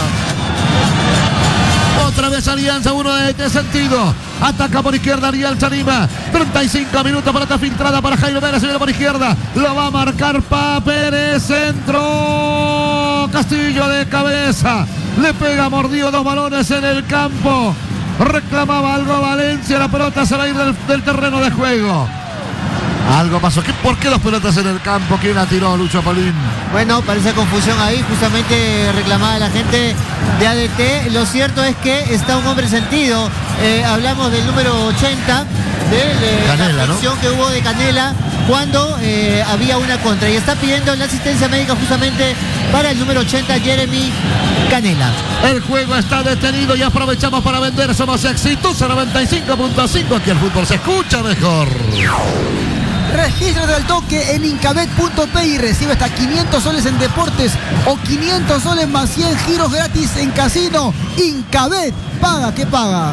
S1: Otra vez Alianza, uno de este sentido. Ataca por izquierda Alianza Lima. 35 minutos, pelota filtrada para Jairo Pérez. Se viene por izquierda. Lo va a marcar Pérez. Centro. Castillo de cabeza. Le pega mordido 2 balones en el campo. Reclamaba algo Valencia. La pelota se va a ir del terreno de juego. Algo pasó. ¿Por qué 2 pelotas en el campo? ¿Quién la tiró, Lucho Polín?
S2: Bueno, parece confusión ahí, justamente reclamaba la gente de ADT. Lo cierto es que está un hombre sentido. Hablamos del número 80, de
S1: Canela,
S2: la acción, ¿no?, que hubo de Canela cuando había una contra. Y está pidiendo la asistencia médica justamente para el número 80, Jeremy Canela.
S1: El juego está detenido y aprovechamos para vender. Somos exitosos 95.5. Aquí el fútbol se escucha mejor.
S3: Regístrate al toque en Incabet.p y recibe hasta 500 soles en deportes o 500 soles más 100 giros gratis en casino. Incabet, paga que paga.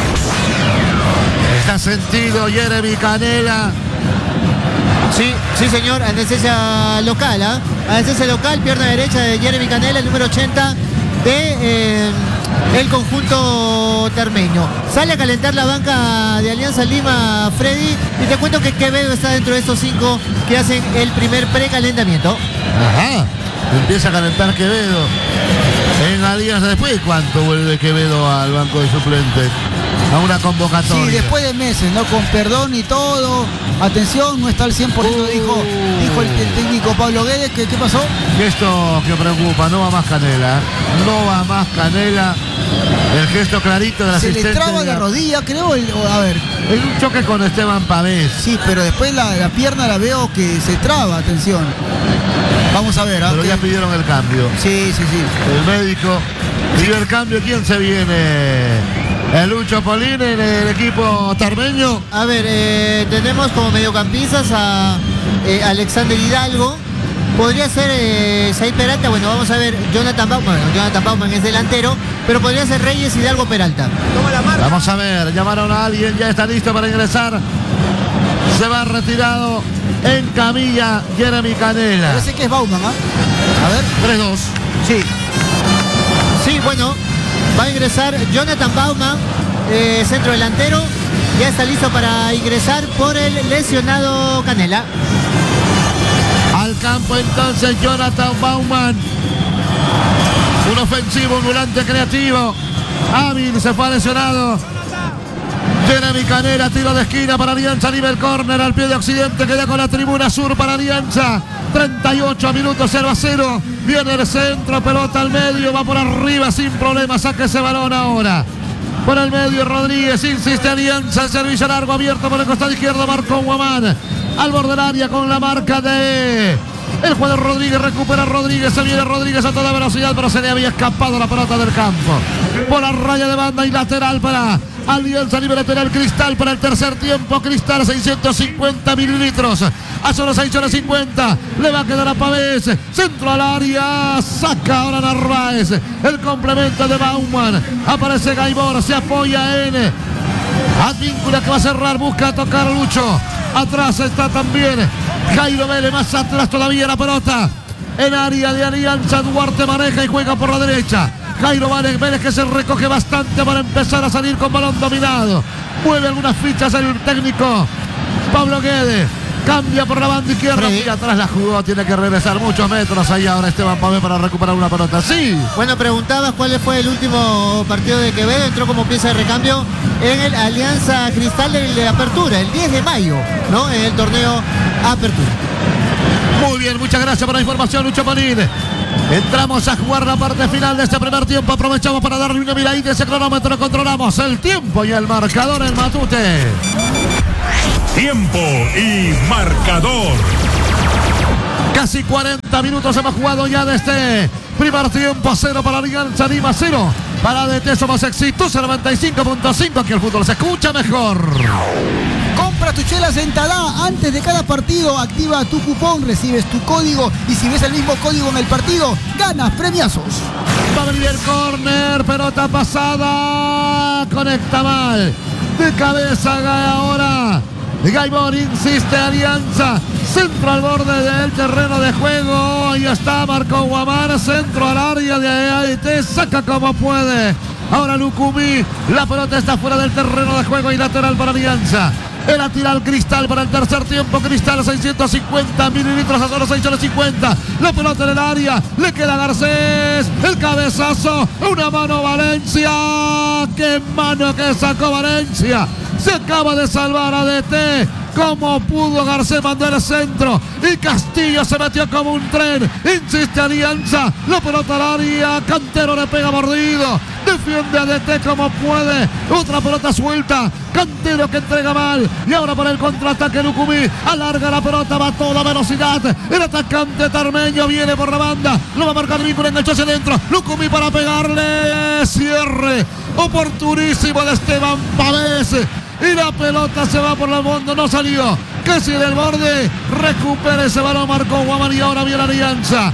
S1: Está sentido Jeremy Canela.
S2: Sí, señor, anestesia local, anestesia local, pierna derecha de Jeremy Canela, el número 80 de el conjunto termeño. Sale a calentar la banca de Alianza Lima, Freddy, y te cuento que Quevedo está dentro de estos 5 que hacen el primer precalentamiento.
S1: Ajá, empieza a calentar Quevedo en Alianza. Después de cuánto vuelve Quevedo al banco de suplentes, a una convocatoria.
S3: Sí, después de meses, ¿no? Con perdón y todo. Atención, no está al 100%, dijo el técnico Pablo Guedes. ¿Qué pasó?
S1: Gesto que preocupa, no va más Canela. No va más Canela. El gesto clarito del asistente.
S3: Se le traba la rodilla, creo. A ver.
S1: Es un choque con Esteban Pavés.
S3: Sí, pero después la pierna la veo que se traba, atención. Vamos a ver.
S1: Pero ya pidieron el cambio.
S3: Sí.
S1: El médico pidió el cambio. ¿Quién se viene? El Lucho Polín en el equipo tarmeño.
S2: A ver, tenemos como mediocampistas a Alexander Hidalgo. Podría ser Said Peralta. Bueno, vamos a ver. Jonathan Bauman es delantero, pero podría ser Reyes, Hidalgo, Peralta.
S3: Toma la marca.
S1: Vamos a ver, llamaron a alguien, ya está listo para ingresar. Se va retirado en camilla Jeremy Canela.
S3: Parece que es Bauman, A ver.
S1: 3-2.
S2: Sí, bueno, va a ingresar Jonathan Bauman, centro delantero. Ya está listo para ingresar por el lesionado Canela.
S1: Al campo entonces Jonathan Bauman. Un ofensivo, un volante creativo. Hábil, se fue lesionado. Jeremy Canela, tiro de esquina para Alianza, nivel córner al pie de Occidente, queda con la tribuna sur para Alianza. 38 minutos, 0-0. Viene el centro, pelota al medio, va por arriba sin problema, saque ese balón ahora. Por el medio Rodríguez, insiste Alianza, el servicio largo abierto por el costado izquierdo, marcó Guamán. Al borde del área con la marca de el jugador Rodríguez, recupera Rodríguez, se viene Rodríguez a toda velocidad, pero se le había escapado la pelota del campo. Por la raya de banda y lateral para Alianza, libre lateral Cristal para el tercer tiempo. Cristal 650 mililitros. A solo 6 horas 50. Le va a quedar a Pavés. Centro al área. Saca ahora Narváez. El complemento de Bauman. Aparece Gaibor. Se apoya en Advíncula, que va a cerrar. Busca tocar a Lucho. Atrás está también Jairo Vélez. Más atrás todavía la pelota. En área de Alianza. Duarte maneja y juega por la derecha. Jairo Vélez, que se recoge bastante para empezar a salir con balón dominado. Mueve algunas fichas el técnico Pablo Guedes. Cambia por la banda izquierda. Y atrás la jugó. Tiene que regresar muchos metros ahí ahora Esteban Pavés para recuperar una pelota. Sí.
S2: Bueno, preguntabas cuál fue el último partido de Quevedo. Entró como pieza de recambio en el Alianza Cristal de Apertura, el 10 de mayo, ¿no? En el torneo Apertura.
S1: Muy bien, muchas gracias por la información, Lucho Manín. Entramos a jugar la parte final de este primer tiempo. Aprovechamos para darle una miradita a ese cronómetro. Controlamos el tiempo y el marcador en Matute.
S4: Tiempo y marcador.
S1: Casi 40 minutos hemos jugado ya de este primer tiempo. 0 para Alianza Lima, 0 para ADT. Somos exitosos 95.5. Que el fútbol se escucha mejor.
S3: Compra tus chelas en Tadá antes de cada partido. Activa tu cupón, recibes tu código y si ves el mismo código en el partido, ganas premiazos.
S1: Va a venir el córner, pelota pasada. Conecta mal. De cabeza ahora. Gaibor, insiste Alianza. Centro al borde del terreno de juego. Ahí está, marcó Guamán. Centro al área de ADT. Saca como puede. Ahora Lucumí. La pelota está fuera del terreno de juego y lateral para Alianza. El lateral Cristal para el tercer tiempo. Cristal 650 mililitros a solo 6,50. La pelota en el área. Le queda Garcés. El cabezazo. Una mano Valencia. ¡Qué mano que sacó Valencia! Se acaba de salvar a DT. Como pudo, Garcés mandó el centro y Castillo se metió como un tren. Insiste Alianza, la pelota al área. Cantero le pega mordido. Defiende a DT como puede. Otra pelota suelta. Cantero que entrega mal. Y ahora para el contraataque Lucumí. Alarga la pelota, va a toda velocidad. El atacante Tarmeño viene por la banda. Lo va a marcar Víncula, enganchó hacia adentro. Lucumí para pegarle. Cierre oportunísimo de Esteban Pavés. Y la pelota se va por el fondo, no salió. Que si del borde, recupera ese balón, marcó Guamán y ahora viene Alianza.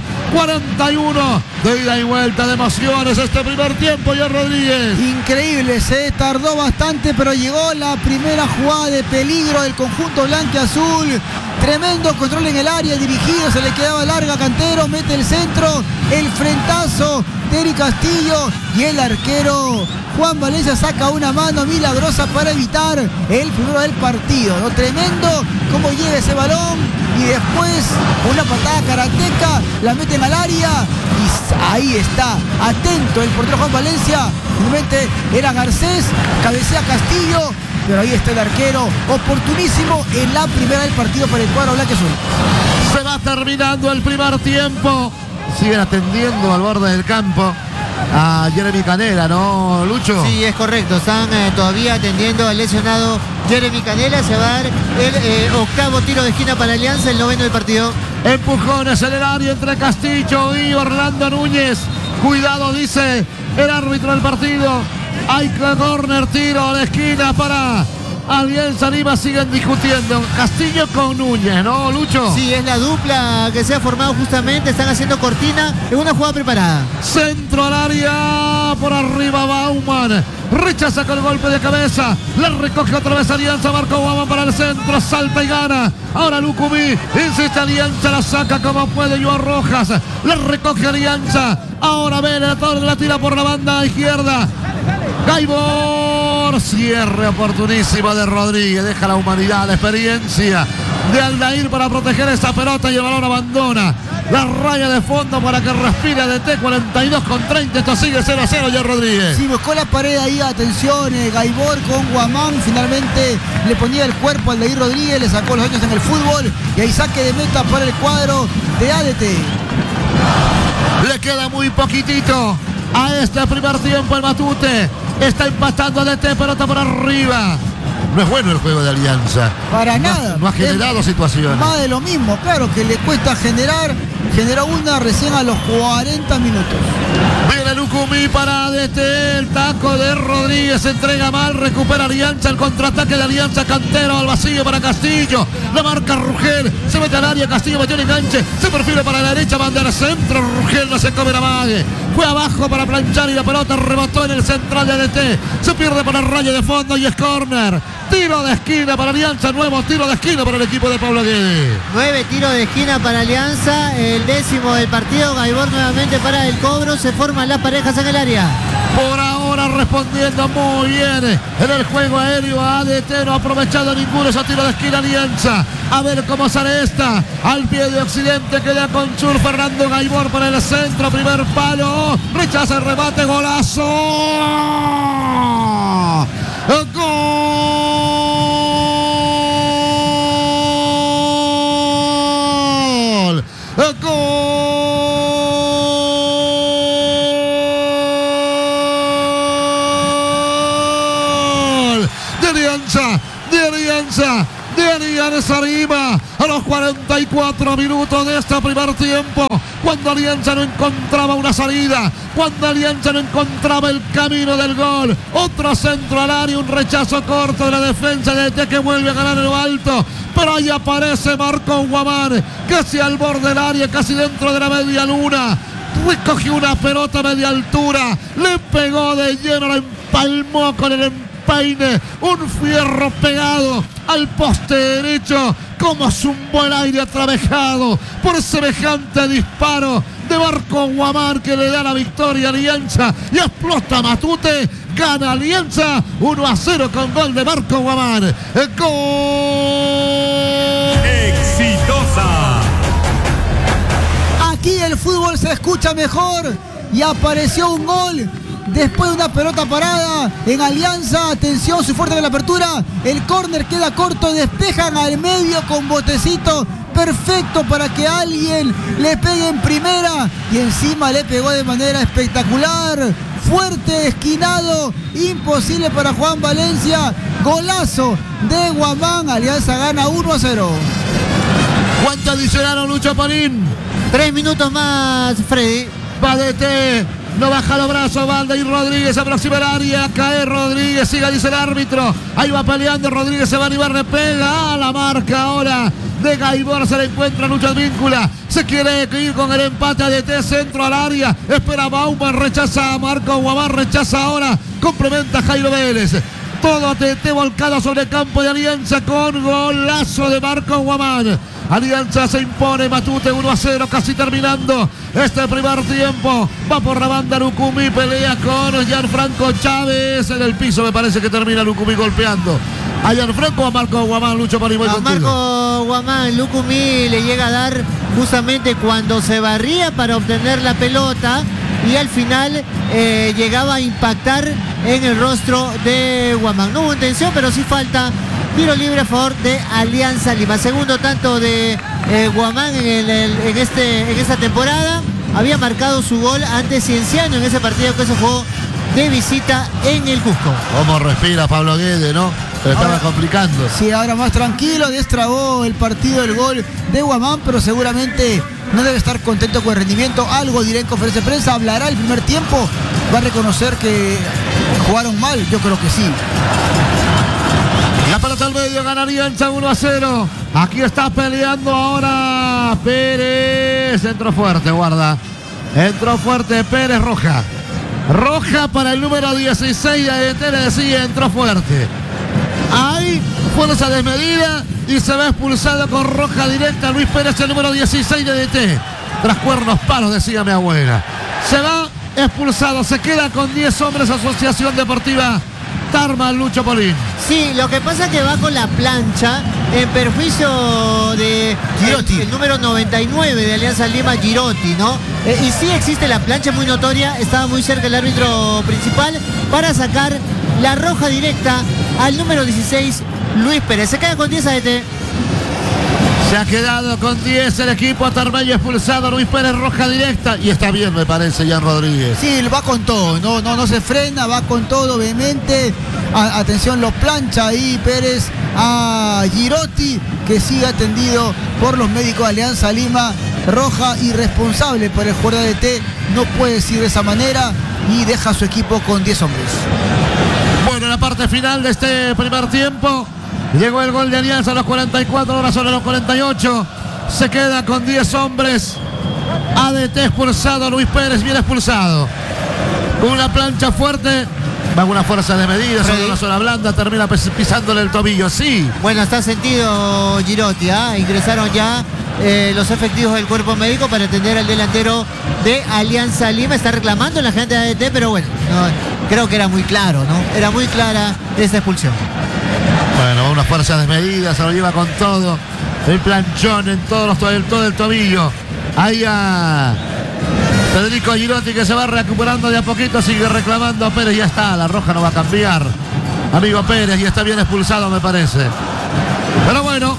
S1: 41 de ida y vuelta, de emociones este primer tiempo ya Rodríguez.
S3: Increíble, se tardó bastante, pero llegó la primera jugada de peligro del conjunto blanquiazul. Tremendo control en el área, dirigido, se le quedaba larga a Cantero, mete el centro, el frentazo de Eri Castillo y el arquero Juan Valencia saca una mano milagrosa para evitar el primero del partido, ¿no? Tremendo cómo llega ese balón y después una patada karateca, la meten al área y ahí está, atento el portero Juan Valencia, finalmente era Garcés, cabecea Castillo, pero ahí está el arquero, oportunísimo en la primera del partido para el cuadro blanquiazul.
S1: Se va terminando el primer tiempo, siguen atendiendo al borde del campo a Jeremy Canela, ¿no, Lucho?
S2: Sí, es correcto, están todavía atendiendo al lesionado Jeremy Canela. Se va a dar el octavo tiro de esquina para Alianza, el noveno del partido.
S1: Empujones en el área entre Castillo y Orlando Núñez. Cuidado, dice el árbitro del partido. Hay córner, tiro a la esquina para Alianza Lima. Siguen discutiendo Castillo con Núñez, ¿no, Lucho?
S2: Sí, es la dupla que se ha formado justamente. Están haciendo cortina en una jugada preparada.
S1: Centro al área, por arriba Bauman. Rechaza con el golpe de cabeza. La recoge otra vez Alianza. Marcó Bauman para el centro. Salta y gana. Ahora Lucumí. Insiste Alianza. La saca como puede Joao Rojas. La recoge Alianza. Ahora Vélez. La tira por la banda izquierda. Gaibor. Cierre oportunísimo de Rodríguez. Deja la humanidad, la experiencia de Aldair para proteger esa pelota y el balón abandona la raya de fondo para que respire DT. 42,30. Esto sigue 0-0 ya Rodríguez.
S3: Sí, buscó la pared ahí, atención, Gaibor con Guamán, finalmente le ponía el cuerpo al Aldair Rodríguez, le sacó los años en el fútbol y ahí saque de meta para el cuadro de ADT.
S1: Le queda muy poquitito a este primer tiempo el Matute. Está empatando DT, pelota por arriba. No es bueno el juego de Alianza.
S3: Para nada.
S1: No ha generado situaciones.
S3: Más de lo mismo, claro, que le cuesta generar. Generó una recién a los 40 minutos.
S1: Viene Lucumí para DT, el taco de Rodríguez, se entrega mal, recupera Alianza, el contraataque de Alianza, Cantero al vacío para Castillo, la marca Rugel, se mete al área, Castillo metió el enganche, se perfila para la derecha, manda al centro, Rugel no se come la mague, fue abajo para planchar y la pelota rebotó en el central de DT, se pierde por el rayo de fondo y es córner, tiro de esquina para Alianza, nuevo tiro de esquina para el equipo de Pablo Guede.
S2: 9 tiros de esquina para Alianza, el 10º del partido. Gaibor nuevamente para el cobro, se forman las parejas en el área.
S1: Por ahora respondiendo muy bien en el juego aéreo. ADT no ha aprovechado ninguno de esos tiros de esquina Alianza. A ver cómo sale esta. Al pie de Occidente queda con Sur Fernando Gaibor para el centro. Primer palo. Rechaza el remate. Golazo. ¡Gol! ¡Gol! De Alianza Lima a los 44 minutos de este primer tiempo, cuando Alianza no encontraba una salida, cuando Alianza no encontraba el camino del gol, otro centro al área, un rechazo corto de la defensa de DT que vuelve a ganar en lo alto, pero ahí aparece Marco Guamán, casi al borde del área, casi dentro de la media luna, recogió una pelota a media altura, le pegó de lleno, la empalmó con el peine, un fierro pegado al poste derecho, como zumbó el aire atravesado por semejante disparo de Marco Guamán, que le da la victoria a Alianza y explota Matute. Gana Alianza 1-0 con gol de Marco Guamán. ¡Gol!
S4: Exitosa.
S3: Aquí el fútbol se escucha mejor y apareció un gol. Después de una pelota parada en Alianza, atención, su fuerte de la apertura, el córner queda corto, despejan al medio con botecito, perfecto para que alguien le pegue en primera y encima le pegó de manera espectacular, fuerte, esquinado, imposible para Juan Valencia, golazo de Guamán, Alianza gana 1-0.
S1: ¿Cuánto adicionaron, Lucho Polín?
S2: 3 minutos más, Freddy.
S1: Va DT, no baja los brazos, Valde y Rodríguez aproxima el área, cae Rodríguez, siga, dice el árbitro, ahí va peleando Rodríguez, se va a animar, le pega a la marca ahora de Gaibor, se le encuentra Lucho Advíncula, se quiere ir con el empate a DT, centro al área, espera Bauman, rechaza a Marco Guamán, rechaza ahora, complementa Jairo Vélez. Todo DT volcado sobre el campo de Alianza con golazo de Marco Guamán. Alianza se impone, Matute 1-0, casi terminando este primer tiempo. Va por la banda Lucumí, pelea con Gianfranco Chávez en el piso. Me parece que termina Lucumí golpeando. ¿A Gianfranco o a Marco Guamán, Lucho Polín?
S2: A Marco Guamán, Lucumí le llega a dar justamente cuando se barría para obtener la pelota y al final llegaba a impactar en el rostro de Guamán. No hubo intención, pero sí falta. Tiro libre a favor de Alianza Lima. Segundo tanto de Guamán en esta temporada. Había marcado su gol ante Cienciano en ese partido que se jugó de visita en el Cusco.
S1: ¿Cómo respira Pablo Guede, no? Se estaba complicando.
S3: Sí, ahora más tranquilo, destrabó el partido, el gol de Guamán, pero seguramente no debe estar contento con el rendimiento. Algo dirá en conferencia de prensa, hablará el primer tiempo, va a reconocer que jugaron mal, yo creo que sí.
S1: La pelota al medio, gana Alianza 1-0. Aquí está peleando ahora Pérez. Entró fuerte, guarda. Entró fuerte Pérez, roja. Roja para el número 16 de ADT, le decía, entró fuerte. Hay fuerza desmedida y se va expulsado con roja directa Luis Pérez, el número 16 de ADT. Tras cuernos palos, decía mi abuela. Se va expulsado, se queda con 10 hombres Asociación Deportiva Tarma, Lucho Polín.
S2: Sí, lo que pasa es que va con la plancha en perjuicio de
S3: Girotti,
S2: el número 99 de Alianza Lima, Girotti, ¿no? Y sí existe la plancha muy notoria, estaba muy cerca el árbitro principal para sacar la roja directa al número 16, Luis Pérez. Se queda con 10 ADT.
S1: Se ha quedado con 10 el equipo Atarmaya, expulsado Luis Pérez, roja directa. Y está bien, me parece, Jan Rodríguez.
S3: Sí, va con todo, no se frena, va con todo, vehemente. Atención, lo plancha ahí Pérez a Girotti, que sigue atendido por los médicos de Alianza Lima. Roja irresponsable por el jugador de ADT, no puede ir de esa manera y deja a su equipo con 10 hombres.
S1: Bueno, en la parte final de este primer tiempo llegó el gol de Alianza a los 44, ahora son a los 48. Se queda con 10 hombres. ADT expulsado, Luis Pérez bien expulsado. Con una plancha fuerte, va con una fuerza de medida, sobre una zona blanda, termina pisándole el tobillo, sí.
S2: Bueno, está sentido Girotti, ingresaron ya los efectivos del cuerpo médico para atender al delantero de Alianza Lima. Está reclamando la gente de ADT, pero bueno, creo que era muy claro, ¿no? Era muy clara esta expulsión.
S1: Bueno, una fuerza desmedida, se lo lleva con todo. El planchón en todo el tobillo. Ahí a Federico Girotti, que se va recuperando de a poquito, sigue reclamando a Pérez. Ya está, la roja no va a cambiar. Amigo Pérez, y está bien expulsado, me parece. Pero bueno,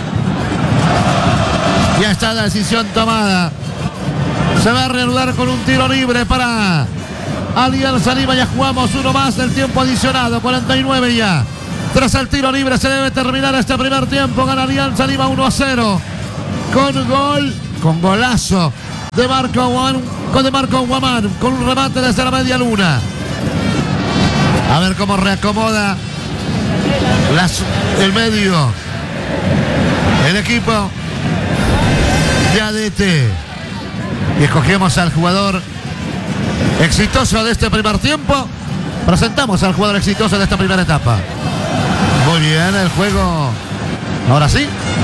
S1: ya está la decisión tomada. Se va a reanudar con un tiro libre para Alianza Lima. Ya jugamos uno más del tiempo adicionado, 49 ya. Tras el tiro libre se debe terminar este primer tiempo. Gana Alianza Lima 1-0. Con golazo de Marco Guamán, con un remate desde la media luna. A ver cómo reacomoda el medio el equipo de ADT. Y escogemos al jugador exitoso de este primer tiempo. Presentamos al jugador exitoso de esta primera etapa. Muy bien, el juego. Ahora sí.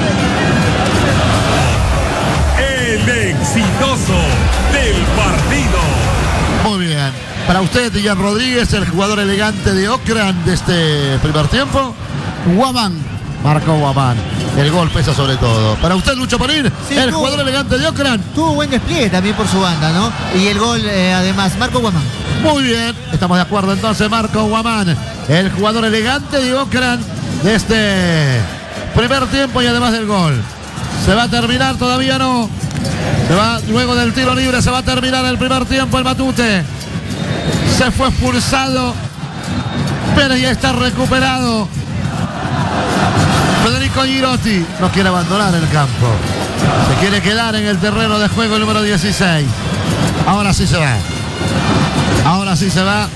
S4: El exitoso del partido.
S1: Muy bien. Para usted, Jan Rodríguez, el jugador elegante de Ocran de este primer tiempo.
S3: Guamán.
S1: Marco Guamán. El gol pesa sobre todo. Para usted, Lucho Marín,
S2: sí,
S1: el jugador elegante de Ocran.
S2: Tuvo buen despliegue también por su banda, ¿no? Y el gol, además, Marco Guamán.
S1: Muy bien, estamos de acuerdo entonces, Marco Guamán, el jugador elegante de Ocran de este primer tiempo y además del gol. ¿Se va a terminar? Todavía no. Se va, luego del tiro libre se va a terminar el primer tiempo. El Matute se fue expulsado. Pérez ya está recuperado. Federico Girotti no quiere abandonar el campo. Se quiere quedar en el terreno de juego el número 16. Ahora sí se va. Ahora sí se va.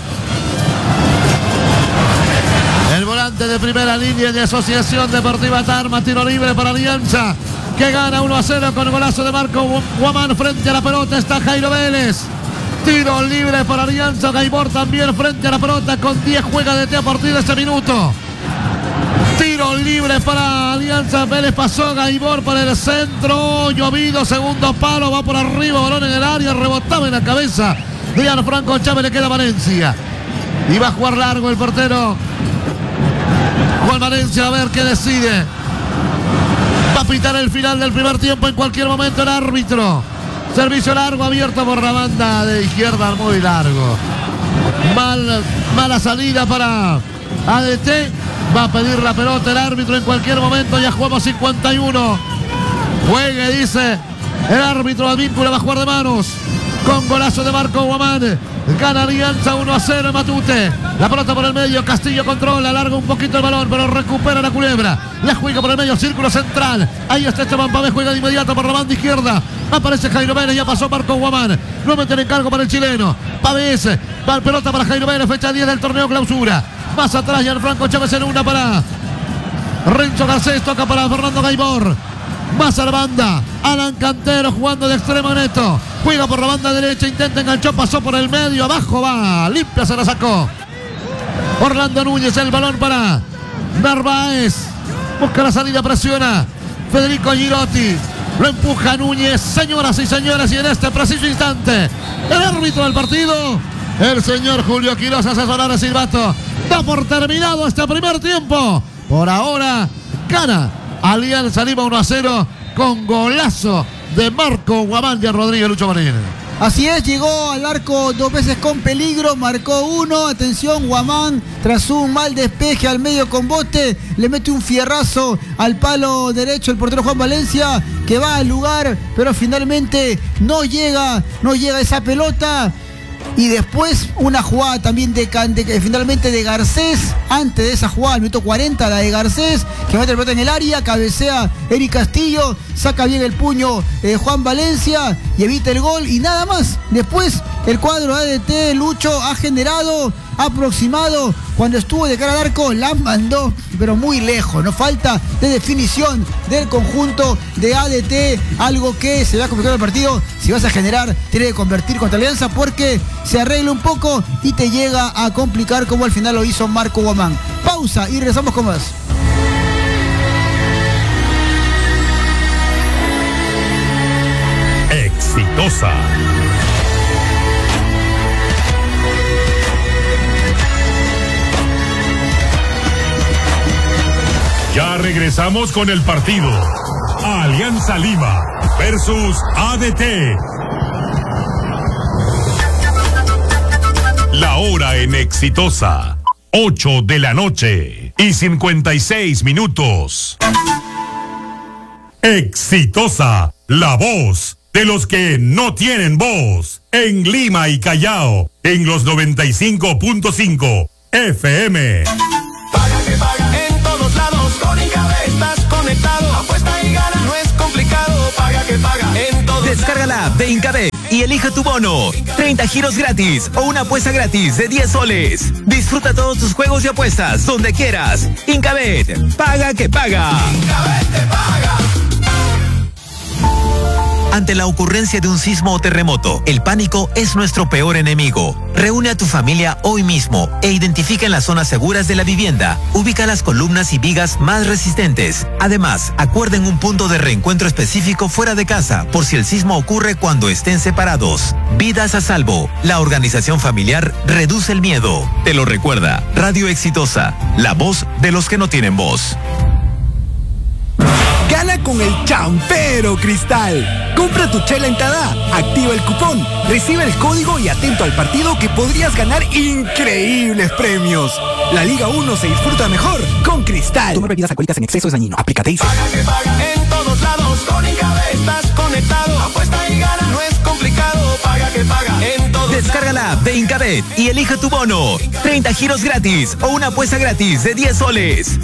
S1: El volante de primera línea de Asociación Deportiva Tarma. Tiro libre para Alianza, que gana 1-0 con el golazo de Marco Guamán. Frente a la pelota está Jairo Vélez. Tiro libre para Alianza. Gaibor también frente a la pelota. Con 10 juega de a partir de este minuto. Tiro libre para Alianza. Vélez pasó, Gaibor por el centro. Llovido, segundo palo. Va por arriba, balón en el área. Rebotaba en la cabeza de Gianfranco Chávez. Le queda Valencia. Y va a jugar largo el portero Juan Valencia, a ver qué decide. Va a pitar el final del primer tiempo en cualquier momento el árbitro. Servicio largo abierto por la banda de izquierda, muy largo. Mala salida para ADT. Va a pedir la pelota el árbitro en cualquier momento. Ya jugamos 51. Juegue, dice el árbitro. Advíncula va a jugar de manos. Con golazo de Marco Guamán. Gana Alianza 1-0 en Matute. La pelota por el medio. Castillo controla. Larga un poquito el balón, pero recupera la Culebra. La juega por el medio. Círculo central. Ahí está Esteban Pavés. Juega de inmediato por la banda izquierda. Aparece Jairo Vélez. Ya pasó Marco Guamán. No mete en encargo para el chileno. Pavés. Va pelota para Jairo Vélez. Fecha 10 del torneo clausura. Más atrás Gianfranco Chávez en una para Renzo Garcés. Toca para Fernando Gaibor. Más a la banda. Alan Cantero jugando de extremo neto. Juega por la banda derecha. Intenta enganchar. Pasó por el medio. Abajo va. Limpia se la sacó. Orlando Núñez. El balón para Narváez. Busca la salida. Presiona Federico Girotti. Lo empuja Núñez. Señoras y señores. Y en este preciso instante, el árbitro del partido, el señor Julio Quiroz, asesorar a silbato. Da por terminado este primer tiempo. Por ahora gana Alianza Lima 1-0 con golazo de Marco Guamán y Rodríguez. Lucho Marín.
S3: Así es, llegó al arco 2 veces con peligro, marcó 1, atención, Guamán, tras un mal despeje al medio con bote, le mete un fierrazo al palo derecho el portero Juan Valencia, que va al lugar, pero finalmente no llega esa pelota. Y después una jugada también finalmente de Garcés, antes de esa jugada, al minuto 40, la de Garcés, que mete el pelota en el área, cabecea Eric Castillo, saca bien el puño Juan Valencia y evita el gol y nada más. Después el cuadro ADT, Lucho, ha generado, ha aproximado, cuando estuvo de cara al arco, la mandó, pero muy lejos, no falta de definición del conjunto de ADT, algo que se va a complicar el partido. Si vas a generar, tienes que convertir contra Alianza porque se arregla un poco y te llega a complicar como al final lo hizo Marco Guamán. Pausa y regresamos con más.
S4: Exitosa. Ya regresamos con el partido. Alianza Lima versus ADT. La hora en Exitosa. 8 de la noche y 56 minutos. Exitosa, la voz de los que no tienen voz. En Lima y Callao, en los 95.5 FM.
S5: Paga que paga en todos lados, con Incabe estás conectado. Apuesta y gana, no es complicado. Paga que paga en todos lados.
S6: Descarga la app de Incabe y elige tu bono. 30 giros gratis o una apuesta gratis de 10 soles. Disfruta todos tus juegos y apuestas donde quieras. Incabet, paga que paga.
S5: Incabe te paga.
S6: Ante la ocurrencia de un sismo o terremoto, el pánico es nuestro peor enemigo. Reúne a tu familia hoy mismo e identifica en las zonas seguras de la vivienda. Ubica las columnas y vigas más resistentes. Además, acuerden un punto de reencuentro específico fuera de casa por si el sismo ocurre cuando estén separados. Vidas a salvo. La organización familiar reduce el miedo. Te lo recuerda. Radio Exitosa, la voz de los que no tienen voz.
S7: Gana con el Champero Cristal. Compra tu chela en Tada, activa el cupón, recibe el código y atento al partido que podrías ganar increíbles premios. La Liga 1 se disfruta mejor con Cristal. Toma bebidas alcohólicas en exceso es dañino. Aplícate.
S5: Paga que paga en todos lados, con Incabe estás conectado. Apuesta y gana, no es complicado. Paga que paga en todos lados.
S6: Descarga la app de Incabet y elige tu bono. 30 giros gratis o una apuesta gratis de 10 soles.